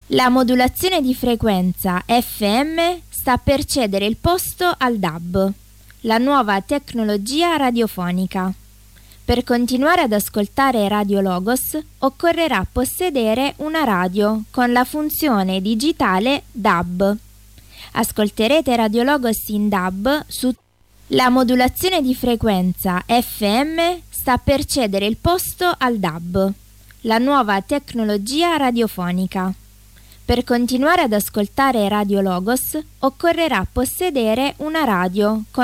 La modulazione di frequenza FM sta per cedere il posto al DAB, la nuova tecnologia radiofonica. Per continuare ad ascoltare Radio Logos occorrerà possedere una radio con la funzione digitale DAB. Ascolterete Radio Logos in DAB su. La modulazione di frequenza FM sta per cedere il posto al DAB, la nuova tecnologia radiofonica. Per continuare ad ascoltare Radio Logos occorrerà possedere una radio con